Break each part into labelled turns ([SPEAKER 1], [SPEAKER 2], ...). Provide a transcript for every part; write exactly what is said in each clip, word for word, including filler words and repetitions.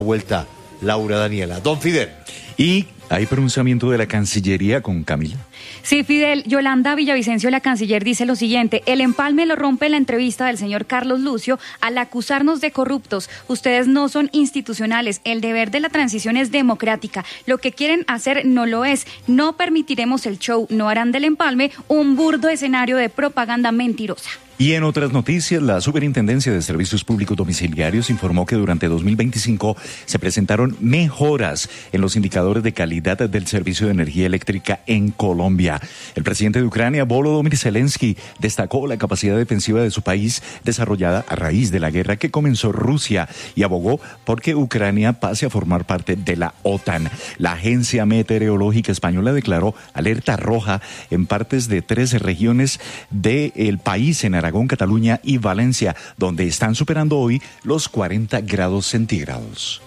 [SPEAKER 1] Vuelta, Laura Daniela. Don Fidel.
[SPEAKER 2] Y hay pronunciamiento de la Cancillería con Camila.
[SPEAKER 3] Sí, Fidel. Yolanda Villavicencio, la canciller, dice lo siguiente: el empalme lo rompe la entrevista del señor Carlos Lucio al acusarnos de corruptos. Ustedes no son institucionales. El deber de la transición es democrática. Lo que quieren hacer no lo es. No permitiremos el show. No harán del empalme un burdo escenario de propaganda mentirosa.
[SPEAKER 2] Y en otras noticias, la Superintendencia de Servicios Públicos Domiciliarios informó que durante dos mil veinticinco se presentaron mejoras en los indicadores de calidad del servicio de energía eléctrica en Colombia. El presidente de Ucrania, Volodymyr Zelensky, destacó la capacidad defensiva de su país desarrollada a raíz de la guerra que comenzó Rusia y abogó por que Ucrania pase a formar parte de la OTAN. La Agencia Meteorológica Española declaró alerta roja en partes de tres regiones del país, en Aragón, Cataluña y Valencia, donde están superando hoy los cuarenta grados centígrados.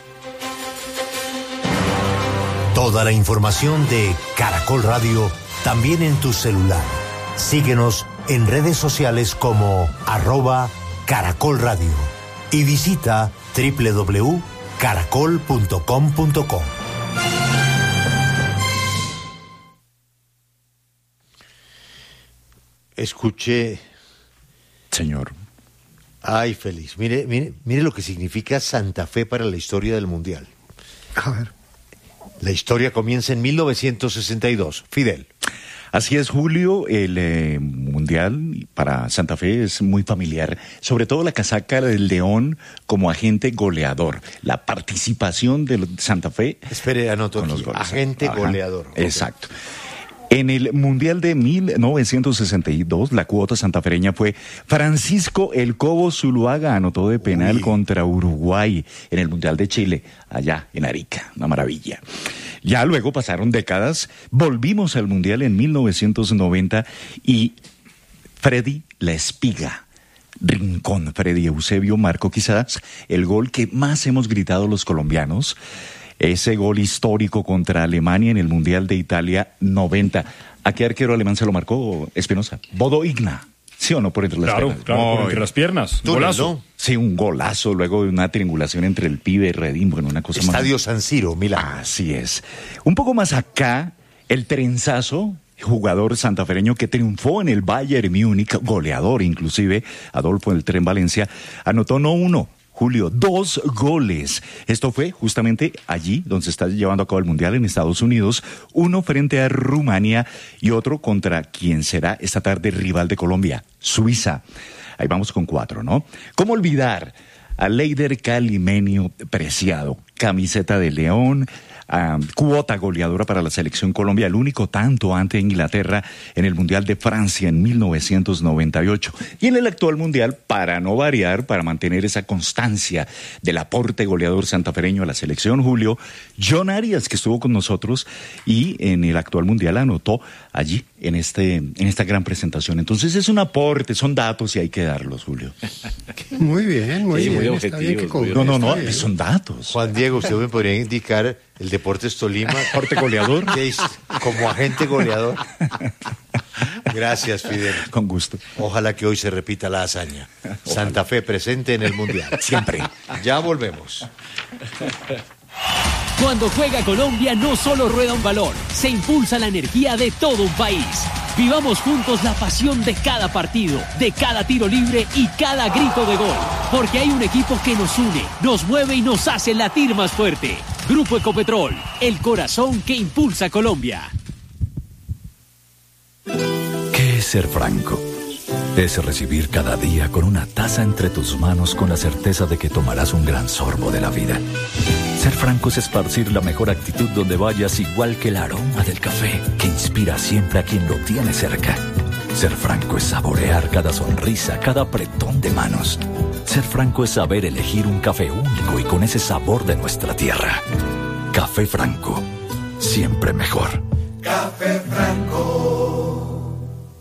[SPEAKER 4] Toda la información de Caracol Radio también en tu celular. Síguenos en redes sociales como arroba Caracol Radio y visita doble u doble u doble u punto caracol punto com punto co.
[SPEAKER 1] Escuché.
[SPEAKER 2] Señor.
[SPEAKER 1] Ay, feliz. Mire, mire, mire lo que significa Santa Fe para la historia del Mundial.
[SPEAKER 5] A ver.
[SPEAKER 1] La historia comienza en mil novecientos sesenta y dos. Fidel.
[SPEAKER 2] Así es, Julio, el eh, Mundial para Santa Fe es muy familiar, sobre todo la casaca del León como agente goleador, la participación de Santa Fe.
[SPEAKER 1] Espere, anoto
[SPEAKER 2] con
[SPEAKER 1] aquí,
[SPEAKER 2] los goles.
[SPEAKER 1] Agente
[SPEAKER 2] Ajá,
[SPEAKER 1] goleador.
[SPEAKER 2] Exacto. Okay. En el Mundial de mil novecientos sesenta y dos, la cuota santafereña fue Francisco El Cobo Zuluaga, anotó de penal Uy. contra Uruguay en el Mundial de Chile, allá en Arica, una maravilla. Ya luego pasaron décadas, volvimos al Mundial en mil novecientos noventa y Freddy La Espiga, Rincón, Freddy Eusebio, marcó quizás el gol que más hemos gritado los colombianos. Ese gol histórico contra Alemania en el Mundial de Italia noventa. ¿A qué arquero alemán se lo marcó, Espinosa? Bodo Igna. ¿Sí o no? Por entre las
[SPEAKER 5] claro,
[SPEAKER 2] piernas.
[SPEAKER 5] Claro,
[SPEAKER 2] oh,
[SPEAKER 5] por entre las piernas.
[SPEAKER 1] Túnel,
[SPEAKER 5] golazo.
[SPEAKER 1] ¿no?
[SPEAKER 2] Sí, un golazo, luego de una triangulación entre el pibe y Redín. Bueno, una cosa más.
[SPEAKER 1] Estadio San Siro, Milán.
[SPEAKER 2] Así es. Un poco más acá, el trenzazo, jugador santafereño que triunfó en el Bayern Múnich, goleador inclusive, Adolfo del Tren Valencia, anotó no uno, Julio, dos goles. Esto fue justamente allí donde se está llevando a cabo el Mundial en Estados Unidos, uno frente a Rumania y otro contra quien será esta tarde rival de Colombia, Suiza. Ahí vamos con cuatro, ¿no? ¿Cómo olvidar a Leider Calimenio Preciado? Camiseta de León, uh, cuota goleadora para la selección Colombia, el único tanto ante Inglaterra en el Mundial de Francia en mil novecientos noventa y ocho. Y en el actual Mundial, para no variar, para mantener esa constancia del aporte goleador santafereño a la selección, Julio, John Arias, que estuvo con nosotros y en el actual Mundial anotó allí en este en esta gran presentación. Entonces es un aporte, son datos y hay que darlos, Julio.
[SPEAKER 5] Muy bien, muy
[SPEAKER 2] sí,
[SPEAKER 5] bien.
[SPEAKER 2] Muy
[SPEAKER 5] está bien que cobre,
[SPEAKER 2] no, no, no,
[SPEAKER 5] bien.
[SPEAKER 2] Son datos.
[SPEAKER 1] Juan Diego, ¿usted me podría indicar el Deportes Tolima?
[SPEAKER 2] ¿Aporte goleador?
[SPEAKER 1] Como agente goleador. Gracias, Fidel.
[SPEAKER 2] Con gusto.
[SPEAKER 1] Ojalá que hoy se repita la hazaña. Ojalá. Santa Fe presente en el Mundial.
[SPEAKER 2] Siempre.
[SPEAKER 1] Ya volvemos.
[SPEAKER 6] Cuando juega Colombia no solo rueda un balón, se impulsa la energía de todo un país. Vivamos juntos la pasión de cada partido, de cada tiro libre y cada grito de gol. Porque hay un equipo que nos une, nos mueve y nos hace latir más fuerte. Grupo Ecopetrol, el corazón que impulsa Colombia.
[SPEAKER 7] ¿Qué es ser franco? Es recibir cada día con una taza entre tus manos con la certeza de que tomarás un gran sorbo de la vida. Ser franco es esparcir la mejor actitud donde vayas, igual que el aroma del café que inspira siempre a quien lo tiene cerca. Ser franco es saborear cada sonrisa, cada apretón de manos. Ser franco es saber elegir un café único y con ese sabor de nuestra tierra. Café Franco, siempre mejor.
[SPEAKER 8] Café Franco.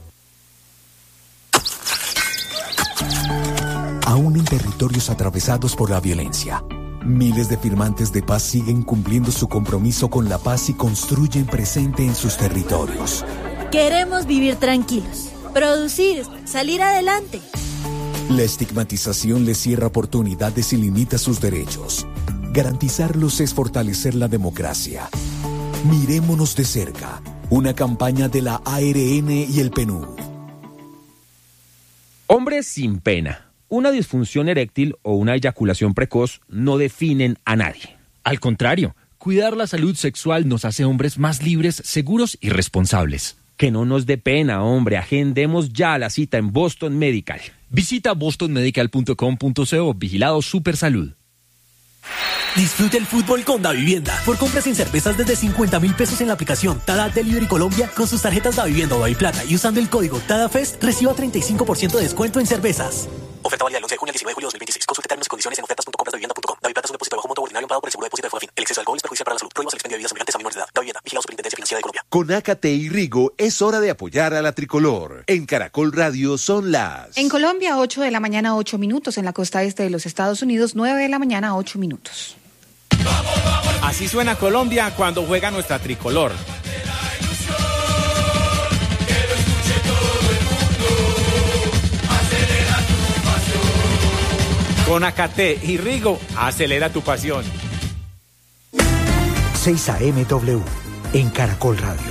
[SPEAKER 9] Aún en territorios atravesados por la violencia, miles de firmantes de paz siguen cumpliendo su compromiso con la paz y construyen presente en sus territorios.
[SPEAKER 10] Queremos vivir tranquilos, producir, salir adelante.
[SPEAKER 9] La estigmatización les cierra oportunidades y limita sus derechos. Garantizarlos es fortalecer la democracia. Mirémonos de cerca. Una campaña de la A R N y el P N U D.
[SPEAKER 11] Hombres sin pena. Una disfunción eréctil o una eyaculación precoz no definen a nadie.
[SPEAKER 12] Al contrario, cuidar la salud sexual nos hace hombres más libres, seguros y responsables.
[SPEAKER 11] Que no nos dé pena, hombre. Agendemos ya la cita en Boston Medical.
[SPEAKER 12] Visita boston medical punto com punto co. Vigilado Supersalud.
[SPEAKER 13] Disfrute el fútbol con Davivienda. Por compras en cervezas desde cincuenta mil pesos en la aplicación Tada Delivery Colombia con sus tarjetas Davivienda o Daviplata y usando el código TADAFEST reciba treinta y cinco por ciento de descuento en cervezas. Oferta válida del once de junio al diecinueve de julio de dos mil veintiséis. Consulte términos y condiciones en ofertas punto compras davivienda punto com. Daviplata es un depósito bajo monto ordinario pagado por el seguro de depósito de Fogafín. El exceso de alcohol es perjudicial para la salud. Prohíbas el expendio de bebidas embriagantes a menores de edad. Davivienda. Vigilado Superintendencia Financiera de Colombia.
[SPEAKER 14] Con Ácate y Rigo es hora de apoyar a la tricolor. En Caracol Radio son las...
[SPEAKER 15] En Colombia, ocho de la mañana, ocho minutos. En la costa este de los Estados Unidos, nueve de la mañana, ocho minutos.
[SPEAKER 16] Así suena Colombia cuando juega nuestra tricolor. Con Ácate y Rigo, acelera tu pasión.
[SPEAKER 4] seis A M W en Caracol Radio.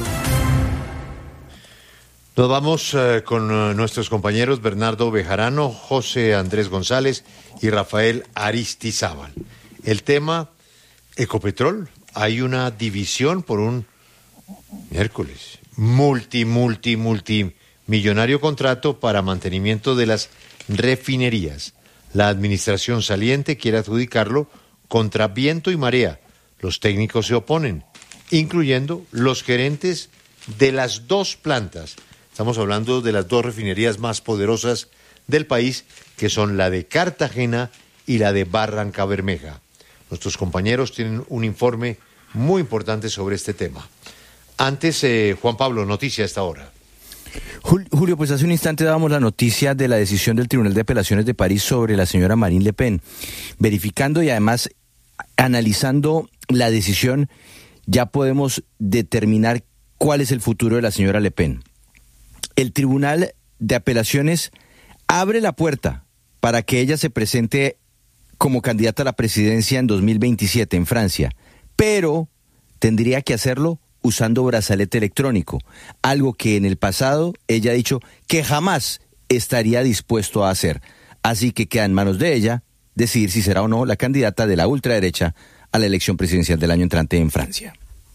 [SPEAKER 1] Nos vamos uh, con uh, nuestros compañeros Bernardo Bejarano, José Andrés González y Rafael Aristizábal. El tema, Ecopetrol. Hay una división por un miércoles multi, multi, multi millonario contrato para mantenimiento de las refinerías. La administración saliente quiere adjudicarlo contra viento y marea. Los técnicos se oponen, incluyendo los gerentes de las dos plantas. Estamos hablando de las dos refinerías más poderosas del país, que son la de Cartagena y la de Barranca Bermeja. Nuestros compañeros tienen un informe muy importante sobre este tema. Antes, eh, Juan Pablo, noticia a esta hora.
[SPEAKER 17] Julio, pues hace un instante dábamos la noticia de la decisión del Tribunal de Apelaciones de París sobre la señora Marine Le Pen. Verificando y además analizando la decisión, ya podemos determinar cuál es el futuro de la señora Le Pen. El Tribunal de Apelaciones abre la puerta para que ella se presente como candidata a la presidencia en dos mil veintisiete en Francia, pero tendría que hacerlo usando brazalete electrónico, algo que en el pasado ella ha dicho que jamás estaría dispuesto a hacer. Así que queda en manos de ella decidir si será o no la candidata de la ultraderecha a la elección presidencial del año entrante en Francia.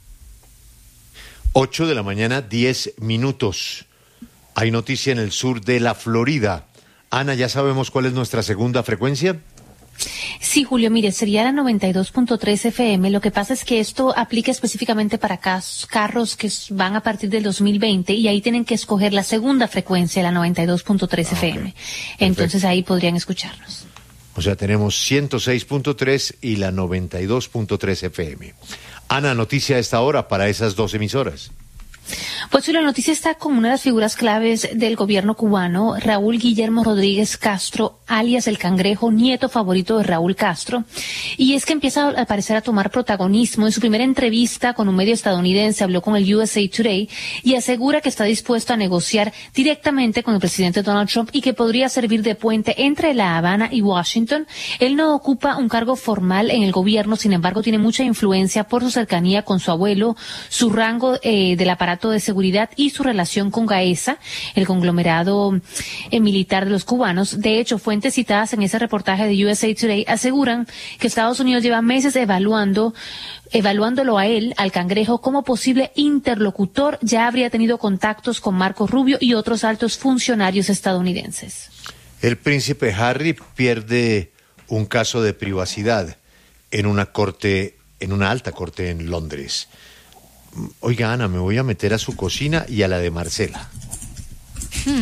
[SPEAKER 1] Ocho de la mañana, diez minutos. Hay noticia en el sur de la Florida. Ana, ¿ya sabemos cuál es nuestra segunda frecuencia?
[SPEAKER 18] Sí, Julio, mire, sería la noventa y dos punto tres F M. Lo que pasa es que esto aplica específicamente para carros que van a partir del dos mil veinte y ahí tienen que escoger la segunda frecuencia, la noventa y dos punto tres ah, F M. Okay. Entonces Perfecto. Ahí podrían escucharnos.
[SPEAKER 1] O sea, tenemos ciento seis punto tres y la noventa y dos punto tres F M. Ana, noticia a esta hora para esas dos emisoras.
[SPEAKER 18] Pues la noticia está con una de las figuras claves del gobierno cubano, Raúl Guillermo Rodríguez Castro, alias El Cangrejo, nieto favorito de Raúl Castro, y es que empieza al parecer a tomar protagonismo. En su primera entrevista con un medio estadounidense habló con el U S A Today y asegura que está dispuesto a negociar directamente con el presidente Donald Trump y que podría servir de puente entre La Habana y Washington. Él no ocupa un cargo formal en el gobierno, sin embargo tiene mucha influencia por su cercanía con su abuelo, su rango eh, del aparato de seguridad y su relación con Gaesa, el conglomerado eh, militar de los cubanos. De hecho, fuentes citadas en ese reportaje de U S A Today aseguran que Estados Unidos lleva meses evaluando evaluándolo a él, al Cangrejo, como posible interlocutor. Ya habría tenido contactos con Marco Rubio y otros altos funcionarios estadounidenses.
[SPEAKER 1] El príncipe Harry pierde un caso de privacidad en una corte, en una alta corte en Londres. Oiga, Ana, me voy a meter a su cocina y a la de Marcela.
[SPEAKER 15] Hmm.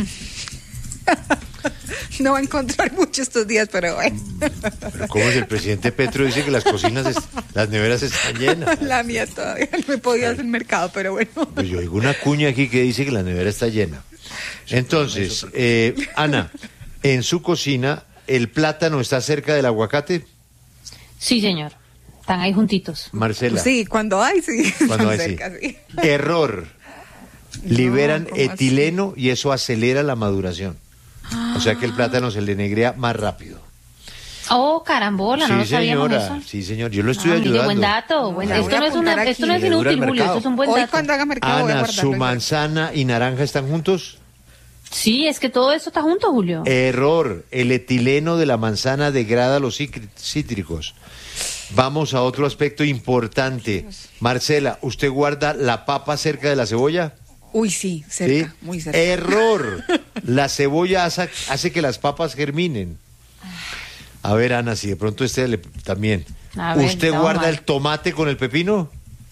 [SPEAKER 15] No va a encontrar mucho estos días, pero bueno.
[SPEAKER 1] Pero ¿cómo es? El presidente Petro dice que las cocinas, es, las neveras están llenas.
[SPEAKER 15] La mía todavía no me podía hacer el mercado, pero bueno.
[SPEAKER 1] Pues yo oigo una cuña aquí que dice que la nevera está llena. Entonces, eh, Ana, en su cocina, ¿el plátano está cerca del aguacate?
[SPEAKER 18] Sí, señor. Están ahí juntitos.
[SPEAKER 1] Marcela.
[SPEAKER 15] Sí, cuando hay, sí.
[SPEAKER 1] Cuando hay, cerca, sí. sí. Error. Liberan no, etileno así? Y eso acelera la maduración. O sea que el plátano se le negrea más rápido.
[SPEAKER 18] Oh, carambola, no
[SPEAKER 1] Sí,
[SPEAKER 18] lo sabíamos
[SPEAKER 1] señora,
[SPEAKER 18] eso.
[SPEAKER 1] sí, señor, yo lo estoy
[SPEAKER 18] Ah, mire,
[SPEAKER 1] ayudando.
[SPEAKER 18] buen dato. Buen,
[SPEAKER 15] La voy
[SPEAKER 18] esto,
[SPEAKER 15] a
[SPEAKER 18] no es una,
[SPEAKER 15] apuntar
[SPEAKER 18] esto no
[SPEAKER 15] aquí.
[SPEAKER 18] es
[SPEAKER 1] Le dura el
[SPEAKER 18] inútil, Julio,
[SPEAKER 1] mercado.
[SPEAKER 18] esto es un buen
[SPEAKER 15] Hoy
[SPEAKER 18] dato.
[SPEAKER 15] cuando haga mercado voy a
[SPEAKER 1] Ana,
[SPEAKER 15] guardarlo.
[SPEAKER 1] ¿su manzana y naranja están juntos?
[SPEAKER 18] Sí, es que todo esto está junto, Julio.
[SPEAKER 1] Error, el etileno de la manzana degrada los cícri- cítricos. Vamos a otro aspecto importante. Marcela, ¿usted guarda la papa cerca de la cebolla?
[SPEAKER 15] Uy, sí, cerca,
[SPEAKER 1] ¿Sí?
[SPEAKER 15] muy cerca.
[SPEAKER 1] Error, la cebolla hace, hace que las papas germinen. A ver, Ana, si de pronto este le- también.
[SPEAKER 18] A ver,
[SPEAKER 1] ¿Usted
[SPEAKER 18] estamos
[SPEAKER 1] guarda
[SPEAKER 18] mal.
[SPEAKER 1] el tomate con el pepino?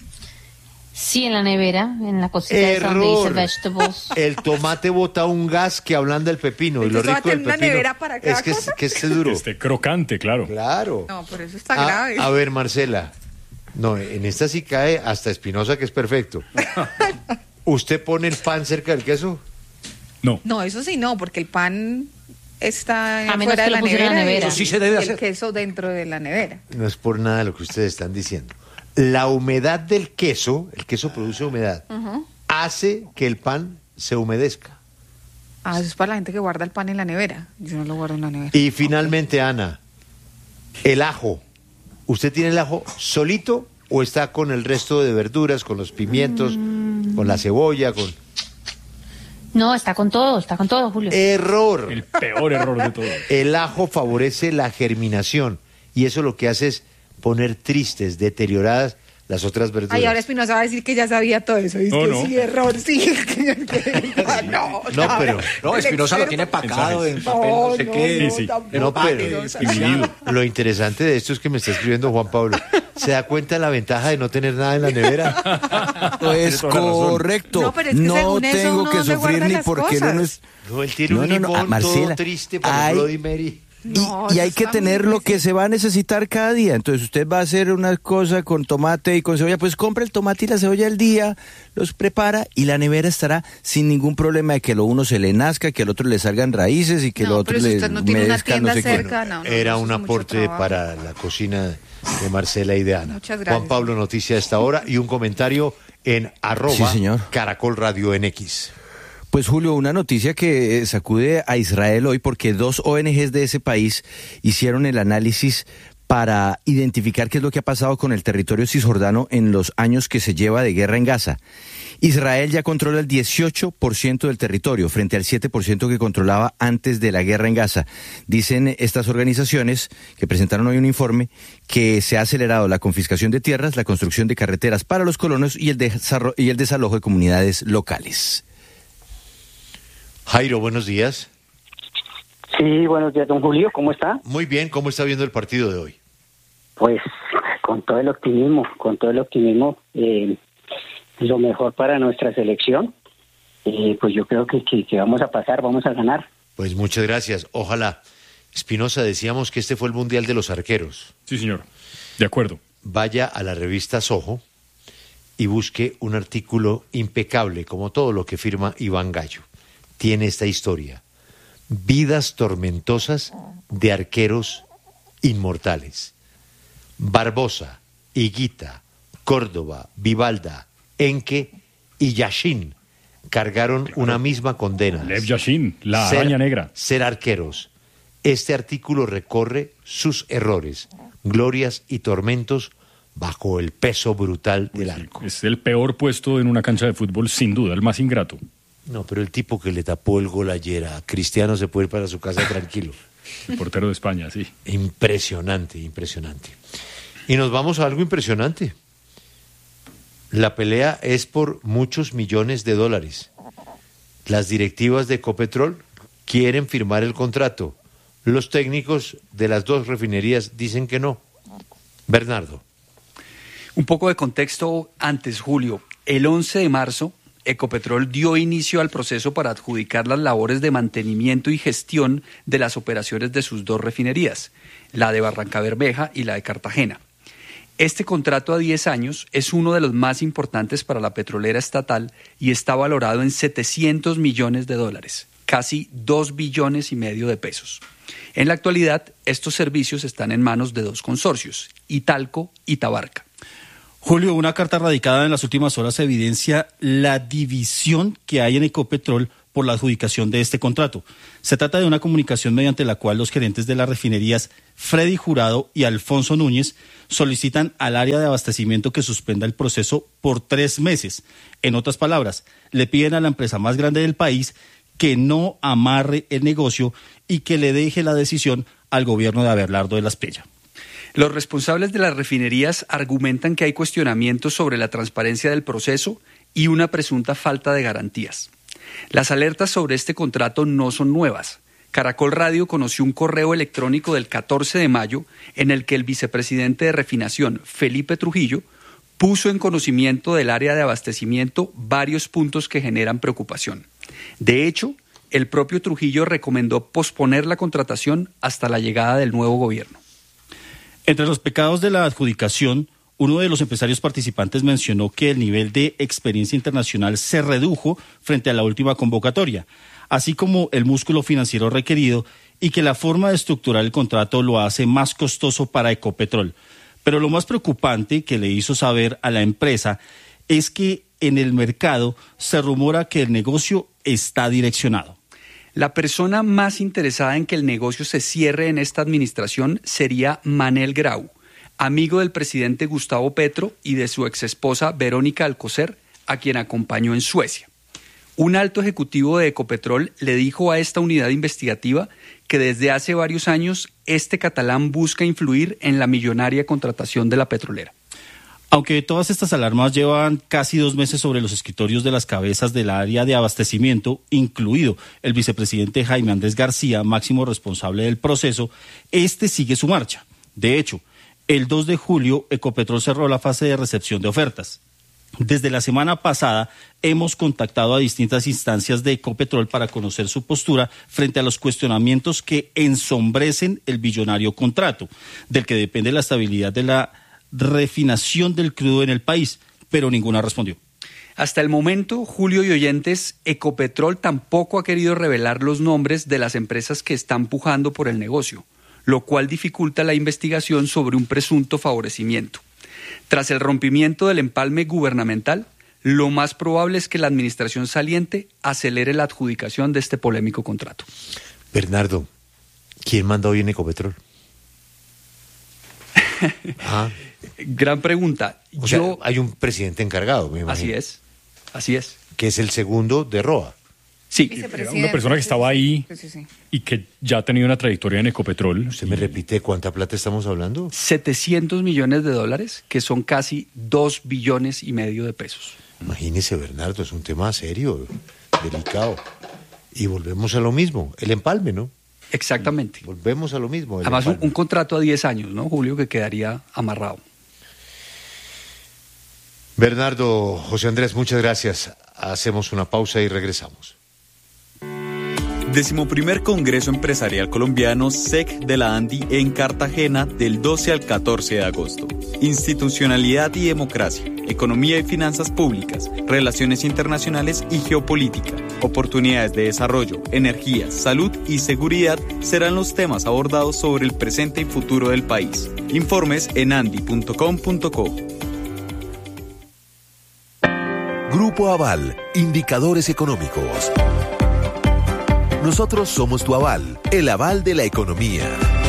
[SPEAKER 18] Sí, en la nevera, en la cosita esa donde dice
[SPEAKER 1] Error.
[SPEAKER 18] vegetables.
[SPEAKER 1] El tomate bota un gas que ablanda el pepino. Y lo
[SPEAKER 15] Entonces, ¿va a
[SPEAKER 1] rico del
[SPEAKER 15] tener una
[SPEAKER 1] pepino
[SPEAKER 15] nevera para cada
[SPEAKER 1] es que, es-
[SPEAKER 15] cosa?
[SPEAKER 1] que esté duro.
[SPEAKER 5] Que esté crocante, claro.
[SPEAKER 1] Claro.
[SPEAKER 15] No, por eso está
[SPEAKER 1] A,
[SPEAKER 15] grave.
[SPEAKER 1] a ver, Marcela. No, en esta sí cae hasta Espinosa, que es perfecto. ¿Usted pone el pan cerca del queso?
[SPEAKER 15] No, eso sí no, porque el pan está
[SPEAKER 18] A menos
[SPEAKER 15] fuera
[SPEAKER 18] que
[SPEAKER 15] de
[SPEAKER 18] lo
[SPEAKER 15] la
[SPEAKER 18] pusiera en
[SPEAKER 15] nevera.
[SPEAKER 18] la nevera.
[SPEAKER 15] y-
[SPEAKER 18] Eso sí
[SPEAKER 1] se debe
[SPEAKER 15] y
[SPEAKER 1] hacer.
[SPEAKER 15] el queso dentro de la nevera.
[SPEAKER 1] No es por nada lo que ustedes están diciendo. La humedad del queso, el queso produce humedad,
[SPEAKER 15] Ujú.
[SPEAKER 1] hace que el pan se humedezca.
[SPEAKER 15] Ah, eso es para la gente que guarda el pan en la nevera. Yo no lo guardo en la nevera.
[SPEAKER 1] Y finalmente, Ana, el ajo. ¿Usted tiene el ajo solito o está con el resto de verduras, con los pimientos, con la cebolla, con...
[SPEAKER 18] No, está con todo, está con todo, Julio.
[SPEAKER 1] Error.
[SPEAKER 5] El peor error de todo.
[SPEAKER 1] El ajo favorece la germinación y eso lo que hace es poner tristes, deterioradas las otras verduras.
[SPEAKER 15] Ay, ahora Espinosa va a decir que ya sabía todo eso. Es
[SPEAKER 1] No,
[SPEAKER 15] que
[SPEAKER 1] no.
[SPEAKER 15] sí, error, sí. Ah, no,
[SPEAKER 1] No, pero-
[SPEAKER 19] No, Espinosa lo tiene pacado en papel, no sé qué.
[SPEAKER 1] Sí, sí.
[SPEAKER 19] en
[SPEAKER 1] No,
[SPEAKER 19] papel,
[SPEAKER 1] pero
[SPEAKER 19] especial.
[SPEAKER 1] lo interesante de esto es que me está escribiendo Juan Pablo. ¿Se da cuenta de la ventaja de no tener nada en la nevera?
[SPEAKER 17] Es correcto.
[SPEAKER 15] No, pero es que
[SPEAKER 17] no
[SPEAKER 15] según eso,
[SPEAKER 17] tengo
[SPEAKER 15] uno
[SPEAKER 17] que
[SPEAKER 15] dónde
[SPEAKER 17] sufrir
[SPEAKER 15] guarda
[SPEAKER 17] ni
[SPEAKER 15] las
[SPEAKER 17] porque no
[SPEAKER 15] cosas.
[SPEAKER 17] es.
[SPEAKER 1] No, él tiene
[SPEAKER 17] No,
[SPEAKER 1] un
[SPEAKER 17] no, no,
[SPEAKER 1] limón
[SPEAKER 17] ah, Marcela,
[SPEAKER 1] todo triste para
[SPEAKER 17] hay-
[SPEAKER 1] Bloody Mary.
[SPEAKER 15] No,
[SPEAKER 17] y
[SPEAKER 15] eso
[SPEAKER 17] hay que
[SPEAKER 15] está
[SPEAKER 17] tener
[SPEAKER 15] muy
[SPEAKER 17] lo que se va a necesitar cada día. Entonces usted va a hacer una cosa con tomate y con cebolla, pues compra el tomate y la cebolla al día, los prepara y la nevera estará sin ningún problema de que lo uno se le nazca, que al otro le salgan raíces y que
[SPEAKER 15] No,
[SPEAKER 17] lo otro
[SPEAKER 15] pero si
[SPEAKER 17] le
[SPEAKER 15] usted no tiene una
[SPEAKER 17] humedezca, no
[SPEAKER 15] tienda
[SPEAKER 17] sé qué.
[SPEAKER 15] cerca, no, no,
[SPEAKER 1] Era
[SPEAKER 15] eso
[SPEAKER 1] un
[SPEAKER 15] es mucho
[SPEAKER 1] aporte
[SPEAKER 15] trabajo.
[SPEAKER 1] para la cocina de Marcela y de Ana.
[SPEAKER 15] Muchas gracias.
[SPEAKER 1] Juan Pablo, noticia a esta hora y un comentario en arroba
[SPEAKER 17] Sí, señor.
[SPEAKER 1] Caracol Radio en X.
[SPEAKER 17] Pues Julio, una noticia que eh, sacude a Israel hoy porque dos O N Ges de ese país hicieron el análisis para identificar qué es lo que ha pasado con el territorio cisjordano en los años que se lleva de guerra en Gaza. Israel ya controla el dieciocho por ciento del territorio frente al siete por ciento que controlaba antes de la guerra en Gaza. Dicen estas organizaciones que presentaron hoy un informe que se ha acelerado la confiscación de tierras, la construcción de carreteras para los colonos y el, desarro- y el desalojo de comunidades locales.
[SPEAKER 1] Jairo, buenos días.
[SPEAKER 20] Sí, buenos días, don Julio, ¿cómo está?
[SPEAKER 1] Muy bien, ¿cómo está viendo el partido de hoy?
[SPEAKER 20] Pues con todo el optimismo, con todo el optimismo, eh, lo mejor para nuestra selección. Eh, pues yo creo que, que, que vamos a pasar, vamos a ganar.
[SPEAKER 1] Pues muchas gracias, ojalá. Espinosa, decíamos que este fue el Mundial de los Arqueros.
[SPEAKER 5] Sí, señor, de acuerdo.
[SPEAKER 1] Vaya a la revista Soho y busque un artículo impecable, como todo lo que firma Iván Gallo. Tiene esta historia. Vidas tormentosas de arqueros inmortales. Barbosa, Higuita, Córdoba, Vivalda, Enque y Yashin cargaron una misma condena.
[SPEAKER 5] Lev Yashin, la
[SPEAKER 1] Ser-
[SPEAKER 5] araña negra.
[SPEAKER 1] Ser arqueros. Este artículo recorre sus errores, glorias y tormentos bajo el peso brutal del arco.
[SPEAKER 5] Es el peor puesto en una cancha de fútbol, sin duda, el más ingrato.
[SPEAKER 1] No, pero el tipo que le tapó el gol ayer a Cristiano se puede ir para su casa tranquilo.
[SPEAKER 5] El portero de España, sí.
[SPEAKER 1] Impresionante, impresionante. Y nos vamos a algo impresionante. La pelea es por muchos millones de dólares. Las directivas de Ecopetrol quieren firmar el contrato. Los técnicos de las dos refinerías dicen que no. Bernardo.
[SPEAKER 21] Un poco de contexto antes, Julio. El once de marzo, Ecopetrol dio inicio al proceso para adjudicar las labores de mantenimiento y gestión de las operaciones de sus dos refinerías, la de Barrancabermeja y la de Cartagena. Este contrato a diez años es uno de los más importantes para la petrolera estatal y está valorado en setecientos millones de dólares, casi dos billones y medio de pesos. En la actualidad, estos servicios están en manos de dos consorcios, Italco y Tabarca.
[SPEAKER 22] Julio, una carta radicada en las últimas horas evidencia la división que hay en Ecopetrol
[SPEAKER 3] por la adjudicación de este contrato. Se trata de una comunicación mediante la cual los gerentes de las refinerías Freddy Jurado y Alfonso Núñez solicitan al área de abastecimiento que suspenda el proceso por tres meses. En otras palabras, le piden a la empresa más grande del país que no amarre el negocio y que le deje la decisión al gobierno de Abelardo de la Espriella.
[SPEAKER 21] Los responsables de las refinerías argumentan que hay cuestionamientos sobre la transparencia del proceso y una presunta falta de garantías. Las alertas sobre este contrato no son nuevas. Caracol Radio conoció un correo electrónico del catorce de mayo en el que el vicepresidente de refinación, Felipe Trujillo, puso en conocimiento del área de abastecimiento varios puntos que generan preocupación. De hecho, el propio Trujillo recomendó posponer la contratación hasta la llegada del nuevo gobierno.
[SPEAKER 3] Entre los pecados de la adjudicación, uno de los empresarios participantes mencionó que el nivel de experiencia internacional se redujo frente a la última convocatoria, así como el músculo financiero requerido, y que la forma de estructurar el contrato lo hace más costoso para Ecopetrol. Pero lo más preocupante que le hizo saber a la empresa es que en el mercado se rumora que el negocio está direccionado.
[SPEAKER 21] La persona más interesada en que el negocio se cierre en esta administración sería Manel Grau, amigo del presidente Gustavo Petro y de su exesposa Verónica Alcocer, a quien acompañó en Suecia. Un alto ejecutivo de Ecopetrol le dijo a esta unidad investigativa que desde hace varios años este catalán busca influir en la millonaria contratación de la petrolera.
[SPEAKER 3] Aunque todas estas alarmas llevan casi dos meses sobre los escritorios de las cabezas del área de abastecimiento, incluido el vicepresidente Jaime Andrés García, máximo responsable del proceso, este sigue su marcha. De hecho, el dos de julio, Ecopetrol cerró la fase de recepción de ofertas. Desde la semana pasada hemos contactado a distintas instancias de Ecopetrol para conocer su postura frente a los cuestionamientos que ensombrecen el billonario contrato, del que depende la estabilidad de la refinación del crudo en el país, pero ninguna respondió.
[SPEAKER 21] Hasta el momento, Julio y oyentes, Ecopetrol tampoco ha querido revelar los nombres de las empresas que están pujando por el negocio, lo cual dificulta la investigación sobre un presunto favorecimiento. Tras el rompimiento del empalme gubernamental, lo más probable es que la administración saliente acelere la adjudicación de este polémico contrato.
[SPEAKER 1] Bernardo, ¿quién manda hoy en Ecopetrol?
[SPEAKER 21] Ah. Gran pregunta.
[SPEAKER 1] O
[SPEAKER 21] Yo...
[SPEAKER 1] sea, hay un presidente encargado, me imagino.
[SPEAKER 21] Así es, así es.
[SPEAKER 1] Que es el segundo de Roa.
[SPEAKER 21] Sí.
[SPEAKER 5] Era una persona que estaba ahí
[SPEAKER 15] sí, sí, sí.
[SPEAKER 5] y que ya ha tenido una trayectoria en Ecopetrol.
[SPEAKER 1] ¿Usted me repite cuánta plata estamos hablando?
[SPEAKER 21] setecientos millones de dólares, que son casi dos billones y medio de pesos.
[SPEAKER 1] Imagínese, Bernardo, es un tema serio, delicado. Y volvemos a lo mismo, el empalme, ¿no?
[SPEAKER 21] Exactamente.
[SPEAKER 1] Volvemos a lo mismo.
[SPEAKER 21] Además, un, un contrato a diez años, ¿no, Julio? Que quedaría amarrado.
[SPEAKER 1] Bernardo, José Andrés, muchas gracias. Hacemos una pausa y regresamos.
[SPEAKER 22] Decimoprimer Congreso Empresarial Colombiano S E C de la ANDI en Cartagena del doce al catorce de agosto. Institucionalidad y democracia, economía y finanzas públicas, relaciones internacionales y geopolítica, oportunidades de desarrollo, energía, salud y seguridad serán los temas abordados sobre el presente y futuro del país. Informes en andi punto com punto co.
[SPEAKER 14] Grupo Aval, indicadores económicos. Nosotros somos tu aval, el aval de la economía.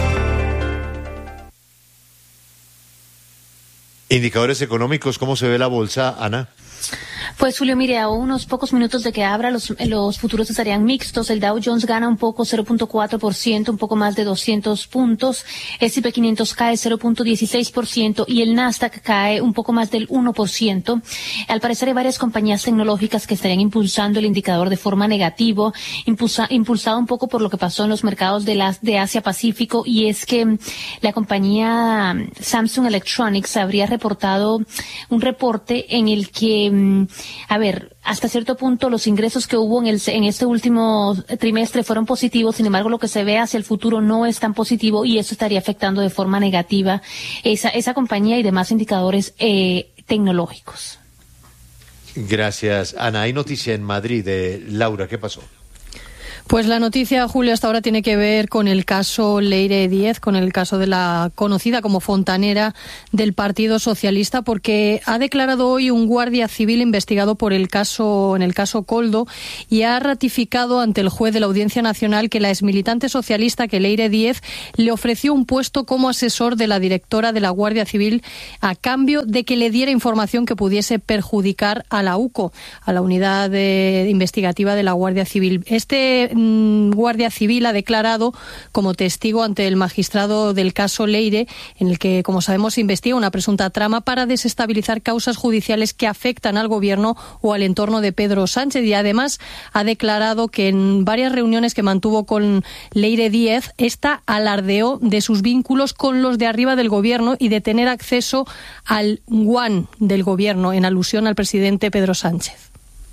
[SPEAKER 1] Indicadores económicos, ¿cómo se ve la bolsa, Ana?
[SPEAKER 18] Pues Julio, mire, a unos pocos minutos de que abra, los, los futuros estarían mixtos. El Dow Jones gana un poco, cero punto cuatro por ciento, un poco más de doscientos puntos. S and P quinientos cae cero punto dieciséis por ciento y el Nasdaq cae un poco más del uno por ciento. Al parecer hay varias compañías tecnológicas que estarían impulsando el indicador de forma negativa, impulsa, impulsado un poco por lo que pasó en los mercados de, las, de Asia-Pacífico, y es que la compañía Samsung Electronics habría reportado un reporte en el que, a ver, hasta cierto punto los ingresos que hubo en, el, en este último trimestre fueron positivos. Sin embargo, lo que se ve hacia el futuro no es tan positivo y eso estaría afectando de forma negativa esa, esa compañía y demás indicadores eh, tecnológicos.
[SPEAKER 1] Gracias, Ana. Hay noticia en Madrid de Laura. ¿Qué pasó?
[SPEAKER 2] Pues la noticia, Julio, hasta ahora tiene que ver con el caso Leire Díez, con el caso de la conocida como fontanera del Partido Socialista, porque ha declarado hoy un guardia civil investigado por el caso, en el caso Koldo, y ha ratificado ante el juez de la Audiencia Nacional que la exmilitante socialista, que Leire Díez, le ofreció un puesto como asesor de la directora de la Guardia Civil a cambio de que le diera información que pudiese perjudicar a la U C O, a la unidad de, investigativa de la Guardia Civil. Este Guardia Civil ha declarado como testigo ante el magistrado del caso Leire, en el que, como sabemos, se investiga una presunta trama para desestabilizar causas judiciales que afectan al gobierno o al entorno de Pedro Sánchez, y además ha declarado que en varias reuniones que mantuvo con Leire Díez, esta alardeó de sus vínculos con los de arriba del gobierno y de tener acceso al guan del gobierno, en alusión al presidente Pedro Sánchez.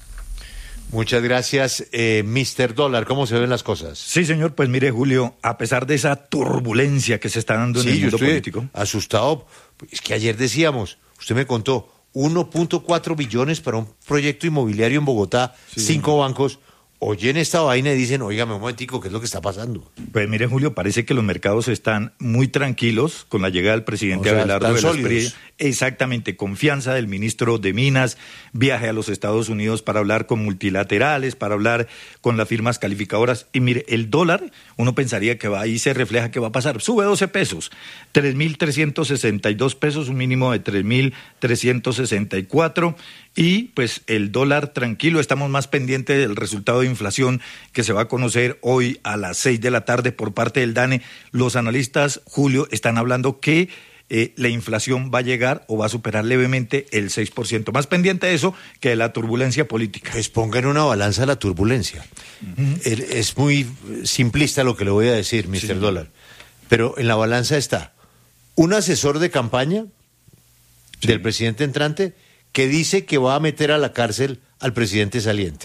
[SPEAKER 1] Muchas gracias, eh, mister Dólar. ¿Cómo se ven las cosas?
[SPEAKER 6] Sí, señor. Pues mire, Julio, a pesar de esa turbulencia que se está dando en
[SPEAKER 1] sí,
[SPEAKER 6] el mundo
[SPEAKER 1] yo estoy
[SPEAKER 6] político.
[SPEAKER 1] asustado. Es que ayer decíamos, usted me contó, uno punto cuatro billones para un proyecto inmobiliario en Bogotá, sí, cinco señor. bancos. Oyen esta vaina y dicen, óigame un momentico, ¿qué es lo que está pasando?
[SPEAKER 6] Pues mire, Julio, parece que los mercados están muy tranquilos con la llegada del presidente
[SPEAKER 1] o sea,
[SPEAKER 6] Abelardo de
[SPEAKER 1] sólidos.
[SPEAKER 6] las Prie. Exactamente, confianza del ministro de Minas, viaje a los Estados Unidos para hablar con multilaterales, para hablar con las firmas calificadoras. Y mire, el dólar, uno pensaría que va ahí se refleja que va a pasar. Sube doce pesos, tres mil trescientos sesenta y dos pesos, un mínimo de tres mil trescientos sesenta y cuatro. Y pues el dólar tranquilo, estamos más pendientes del resultado de inflación que se va a conocer hoy a las seis de la tarde por parte del DANE. Los analistas, Julio, están hablando que eh, la inflación va a llegar o va a superar levemente el seis por ciento. Más pendiente de eso que de la turbulencia política.
[SPEAKER 1] Pues ponga en una balanza la turbulencia. Uh-huh. El, es muy simplista lo que le voy a decir, mister Sí. Dólar. Pero en la balanza está un asesor de campaña sí. del presidente entrante que dice que va a meter a la cárcel al presidente saliente.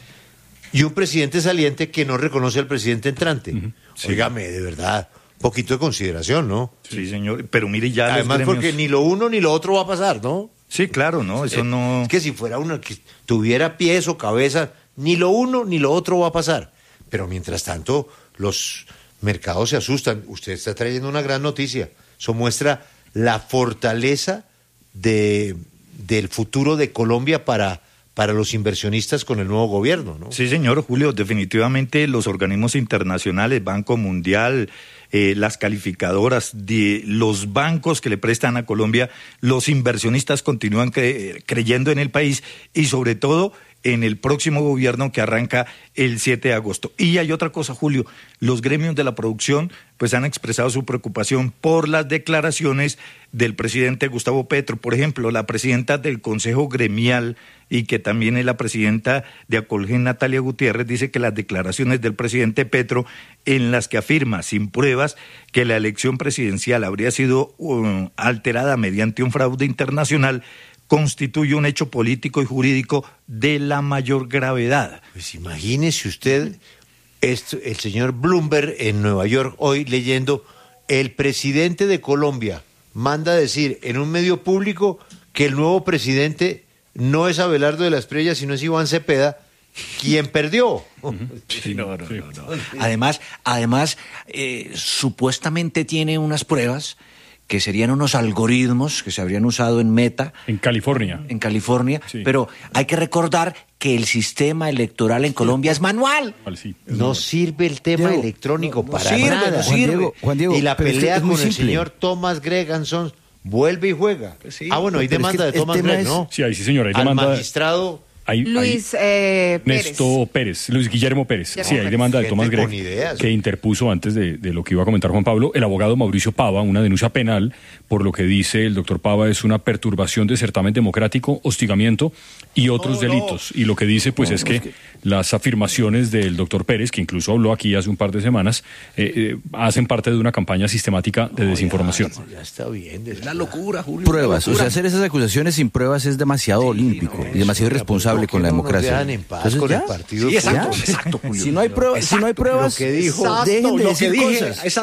[SPEAKER 1] Y un presidente saliente que no reconoce al presidente entrante. Uh-huh. Sí. Óigame, de verdad, un poquito de consideración, ¿no?
[SPEAKER 6] Sí, señor, pero mire ya
[SPEAKER 1] además
[SPEAKER 6] los gremios...
[SPEAKER 1] porque ni lo uno ni lo otro va a pasar, ¿no?
[SPEAKER 6] Sí, claro, no, eso
[SPEAKER 1] eh,
[SPEAKER 6] no...
[SPEAKER 1] Es que si fuera uno que tuviera pies o cabeza, ni lo uno ni lo otro va a pasar. Pero mientras tanto, los mercados se asustan. Usted está trayendo una gran noticia. Eso muestra la fortaleza de... del futuro de Colombia para, para los inversionistas con el nuevo gobierno, ¿no?
[SPEAKER 6] Sí, señor Julio, definitivamente los organismos internacionales, Banco Mundial, eh, las calificadoras, de los bancos que le prestan a Colombia, los inversionistas continúan cre- creyendo en el país y sobre todo en el próximo gobierno que arranca el siete de agosto. Y hay otra cosa, Julio, los gremios de la producción pues han expresado su preocupación por las declaraciones del presidente Gustavo Petro. Por ejemplo, la presidenta del Consejo Gremial y que también es la presidenta de Acolgen, Natalia Gutiérrez, dice que las declaraciones del presidente Petro, en las que afirma sin pruebas que la elección presidencial habría sido uh, alterada mediante un fraude internacional, constituye un hecho político y jurídico de la mayor gravedad.
[SPEAKER 1] Pues imagínese usted, esto, el señor Bloomberg en Nueva York hoy leyendo, el presidente de Colombia manda a decir en un medio público que el nuevo presidente no es Abelardo de las Prie, sino es Iván Cepeda, quien perdió.
[SPEAKER 23] Sí, no, no, no, no. Además, además eh, supuestamente tiene unas pruebas que serían unos algoritmos que se habrían usado en Meta.
[SPEAKER 5] En California.
[SPEAKER 23] En California, sí. Pero hay que recordar que el sistema electoral en Colombia es manual.
[SPEAKER 1] Sí, es no manual. Sirve el tema
[SPEAKER 23] Diego,
[SPEAKER 1] electrónico
[SPEAKER 23] no, no
[SPEAKER 1] para
[SPEAKER 23] sirve,
[SPEAKER 1] nada.
[SPEAKER 23] No sirve. Juan
[SPEAKER 1] Diego,
[SPEAKER 23] Juan Diego,
[SPEAKER 1] y la pelea
[SPEAKER 23] es
[SPEAKER 1] con el
[SPEAKER 23] simple.
[SPEAKER 1] señor Thomas Greganson vuelve y juega. Sí, ah, bueno, hay demanda es que de Thomas Gregg, ¿no?
[SPEAKER 5] Sí, ahí sí, señor, hay
[SPEAKER 1] Al
[SPEAKER 5] demanda.
[SPEAKER 1] magistrado...
[SPEAKER 5] Hay,
[SPEAKER 15] Luis eh, Pérez.
[SPEAKER 5] Ernesto Pérez, Luis Guillermo Pérez.
[SPEAKER 15] Guillermo
[SPEAKER 5] sí, hay
[SPEAKER 15] Pérez.
[SPEAKER 5] demanda de Tomás Gregg
[SPEAKER 1] ideas,
[SPEAKER 5] que interpuso antes de, de lo que iba a comentar Juan Pablo, el abogado Mauricio Pava, una denuncia penal por lo que dice el doctor Pava es una perturbación de certamen democrático, hostigamiento y otros no, delitos. No. Y lo que dice pues no, es, no, que es que las afirmaciones del doctor Pérez, que incluso habló aquí hace un par de semanas, eh, eh, hacen parte de una campaña sistemática de no, desinformación.
[SPEAKER 1] Ya, ya está bien.
[SPEAKER 23] Es la locura, Julio.
[SPEAKER 17] Pruebas, o sea, hacer esas acusaciones sin pruebas es demasiado sí, olímpico no, y demasiado irresponsable con la democracia.
[SPEAKER 1] En paz con el partido.
[SPEAKER 23] Sí, exacto, exacto, Julio.
[SPEAKER 17] Si no hay pruebas, si no hay pruebas,
[SPEAKER 1] lo que dijo,
[SPEAKER 23] exacto,
[SPEAKER 1] dejen de
[SPEAKER 23] lo
[SPEAKER 1] decir
[SPEAKER 23] que dije,
[SPEAKER 1] cosas.
[SPEAKER 23] Esa,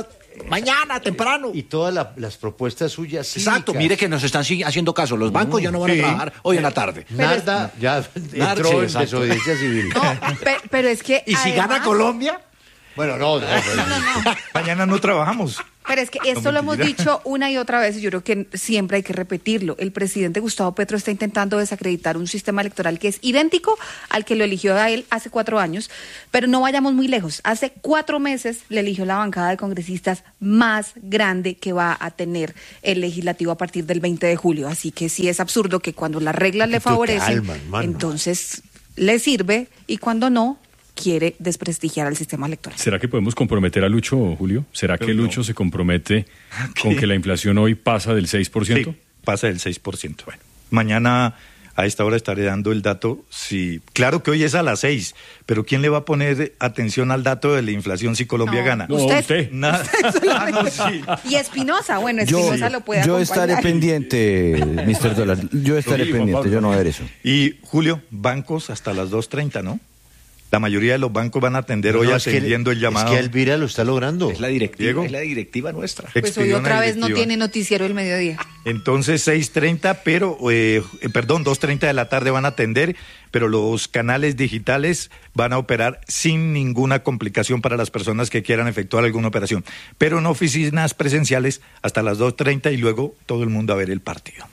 [SPEAKER 23] mañana, temprano.
[SPEAKER 1] Y todas la, las propuestas suyas cívicas.
[SPEAKER 23] Exacto, mire que nos están haciendo caso. Los bancos ya no van
[SPEAKER 1] Sí.
[SPEAKER 23] a trabajar hoy en la tarde.
[SPEAKER 1] Nada, ya
[SPEAKER 23] Nada,
[SPEAKER 1] entró
[SPEAKER 23] sí,
[SPEAKER 1] en
[SPEAKER 23] exacto.
[SPEAKER 1] desobediencia civil.
[SPEAKER 15] Pero, pero es que.
[SPEAKER 23] ¿Y si
[SPEAKER 15] además-
[SPEAKER 23] gana Colombia?
[SPEAKER 1] Bueno, no, no, no.
[SPEAKER 6] Mañana no trabajamos.
[SPEAKER 15] Pero es que esto lo hemos dicho una y otra vez y yo creo que siempre hay que repetirlo. El presidente Gustavo Petro está intentando desacreditar un sistema electoral que es idéntico al que lo eligió a él hace cuatro años, pero no vayamos muy lejos. Hace cuatro meses le eligió la bancada de congresistas más grande que va a tener el legislativo a partir del veinte de julio. Así que sí es absurdo que cuando las reglas le
[SPEAKER 1] Total,
[SPEAKER 15] favorecen,
[SPEAKER 1] man, mano.
[SPEAKER 15] entonces le sirve y cuando no, quiere desprestigiar al sistema electoral.
[SPEAKER 5] ¿Será que podemos comprometer a Lucho, Julio? ¿Será que Lucho se compromete con que la inflación hoy pasa del seis por ciento?
[SPEAKER 6] Sí, pasa del seis por ciento. Bueno, mañana a esta hora estaré dando el dato. Si, claro que hoy es a las seis, pero ¿quién le va a poner atención al dato de la inflación si Colombia
[SPEAKER 15] No,
[SPEAKER 6] gana?
[SPEAKER 15] No, usted. usted.
[SPEAKER 6] Nada. Ah, no, sí.
[SPEAKER 15] Y Espinosa, bueno,
[SPEAKER 17] Yo,
[SPEAKER 15] Espinosa lo puede
[SPEAKER 17] yo
[SPEAKER 15] acompañar.
[SPEAKER 17] estaré pendiente, mister Dólar. Yo estaré
[SPEAKER 6] Sí, Juan
[SPEAKER 17] pendiente,
[SPEAKER 6] Pablo.
[SPEAKER 17] yo no voy a ver eso.
[SPEAKER 6] Y Julio, bancos hasta las dos treinta, ¿no? La mayoría de los bancos van a atender
[SPEAKER 1] No,
[SPEAKER 6] hoy
[SPEAKER 1] no, es que-
[SPEAKER 6] atendiendo el llamado.
[SPEAKER 1] Es que Elvira lo está logrando.
[SPEAKER 23] Es la directiva,
[SPEAKER 6] Diego.
[SPEAKER 23] es la directiva nuestra.
[SPEAKER 15] Pues hoy
[SPEAKER 6] Expidió una
[SPEAKER 15] otra vez no
[SPEAKER 6] directiva.
[SPEAKER 15] tiene noticiero el mediodía.
[SPEAKER 6] Entonces seis treinta, pero, eh, eh, perdón, dos treinta de la tarde van a atender, pero los canales digitales van a operar sin ninguna complicación para las personas que quieran efectuar alguna operación. Pero en oficinas presenciales hasta las dos treinta y luego todo el mundo a ver el partido.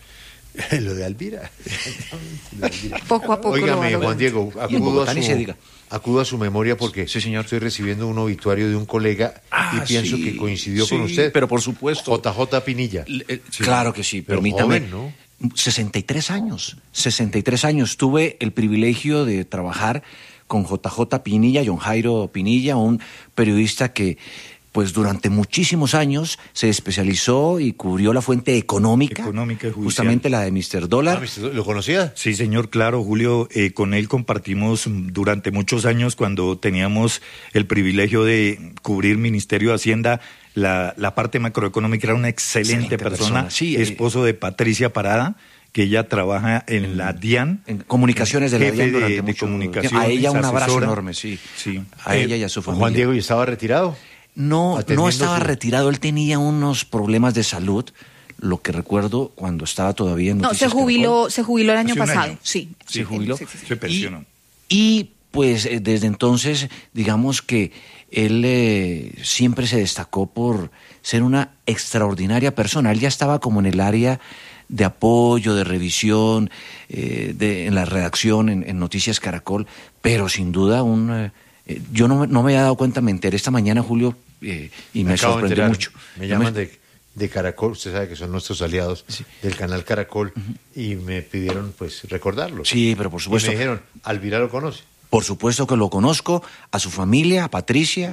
[SPEAKER 1] Lo de Elvira. Lo de Elvira.
[SPEAKER 15] Poco a poco lo va
[SPEAKER 1] Óigame,
[SPEAKER 15] logrando.
[SPEAKER 1] Juan Diego,
[SPEAKER 23] Y en
[SPEAKER 1] acudo
[SPEAKER 23] Bogotá
[SPEAKER 1] a,
[SPEAKER 23] ni
[SPEAKER 1] su,
[SPEAKER 23] se diga.
[SPEAKER 1] acudo a su memoria porque
[SPEAKER 23] Sí, señor.
[SPEAKER 1] estoy recibiendo un obituario de un colega
[SPEAKER 23] Ah,
[SPEAKER 1] y pienso
[SPEAKER 23] sí,
[SPEAKER 1] que coincidió
[SPEAKER 23] sí,
[SPEAKER 1] con usted.
[SPEAKER 23] pero por supuesto.
[SPEAKER 1] J J Pinilla.
[SPEAKER 23] Eh, Claro que sí,
[SPEAKER 1] Pero
[SPEAKER 23] permítame.
[SPEAKER 1] joven, ¿no?
[SPEAKER 23] sesenta y tres años, sesenta y tres años. Tuve el privilegio de trabajar con J J Pinilla, John Jairo Pinilla, un periodista que pues durante muchísimos años se especializó y cubrió la fuente económica,
[SPEAKER 6] Económica y judicial.
[SPEAKER 23] justamente la de mister Dólar.
[SPEAKER 1] Ah, mister ¿Lo conocía?
[SPEAKER 6] Sí, señor, claro, Julio, eh, con él compartimos mm, durante muchos años cuando teníamos el privilegio de cubrir Ministerio de Hacienda, la, la parte macroeconómica, era una excelente,
[SPEAKER 23] Excelente
[SPEAKER 6] persona,
[SPEAKER 23] persona, sí, eh.
[SPEAKER 6] esposo de Patricia Parada, que ella trabaja en la DIAN.
[SPEAKER 23] En comunicaciones de la
[SPEAKER 6] jefe
[SPEAKER 23] DIAN durante
[SPEAKER 6] de, de
[SPEAKER 23] mucho
[SPEAKER 6] comunicaciones,
[SPEAKER 23] A ella un abrazo
[SPEAKER 6] asesora.
[SPEAKER 23] enorme, sí.
[SPEAKER 6] Sí.
[SPEAKER 23] A
[SPEAKER 6] Eh,
[SPEAKER 23] ella y a su familia.
[SPEAKER 1] Juan Diego, ¿y estaba retirado?
[SPEAKER 23] No,
[SPEAKER 1] Atendiendo
[SPEAKER 23] no estaba
[SPEAKER 1] su-
[SPEAKER 23] retirado, él tenía unos problemas de salud, lo que recuerdo cuando estaba todavía en
[SPEAKER 15] No, se
[SPEAKER 23] Noticias
[SPEAKER 15] jubiló, se jubiló el año
[SPEAKER 6] Hace un
[SPEAKER 15] pasado,
[SPEAKER 6] año.
[SPEAKER 15] sí.
[SPEAKER 23] Se jubiló.
[SPEAKER 15] Sí, sí, sí.
[SPEAKER 6] Se pensionó.
[SPEAKER 23] Y pues eh, desde entonces, digamos que él eh, siempre se destacó por ser una extraordinaria persona. Él ya estaba como en el área de apoyo, de revisión, eh, de, en la redacción, en, en Noticias Caracol, pero sin duda un... eh, eh, yo no, me- no me había dado cuenta, me enteré esta mañana, Julio, eh, y me,
[SPEAKER 1] acabo de
[SPEAKER 23] sorprendió
[SPEAKER 1] enterar.
[SPEAKER 23] mucho.
[SPEAKER 1] Me
[SPEAKER 23] Yo
[SPEAKER 1] llaman de, de Caracol, usted sabe que son nuestros aliados
[SPEAKER 23] Sí.
[SPEAKER 1] del canal Caracol, y me pidieron pues recordarlo.
[SPEAKER 23] Sí, pero por supuesto.
[SPEAKER 1] Y me dijeron, Alvira lo conoce.
[SPEAKER 23] Por supuesto que lo conozco, a su familia, a Patricia,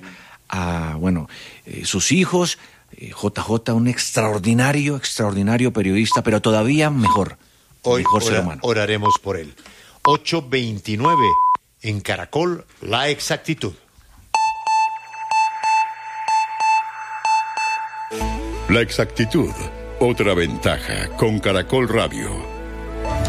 [SPEAKER 23] a, bueno, eh, sus hijos, eh, J J, un extraordinario, extraordinario periodista, pero todavía mejor,
[SPEAKER 1] Hoy
[SPEAKER 23] mejor ser
[SPEAKER 1] ora-
[SPEAKER 23] humano.
[SPEAKER 1] oraremos por él. ocho veintinueve en Caracol, la exactitud.
[SPEAKER 7] La exactitud, otra ventaja con Caracol Radio.